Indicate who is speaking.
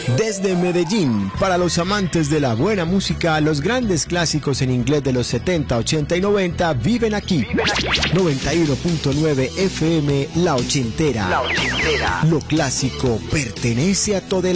Speaker 1: Desde Medellín, para los amantes de la buena música, los grandes clásicos en inglés de los 70, 80 y 90 viven aquí. 91.9 FM La Ochentera. Lo clásico pertenece a todo el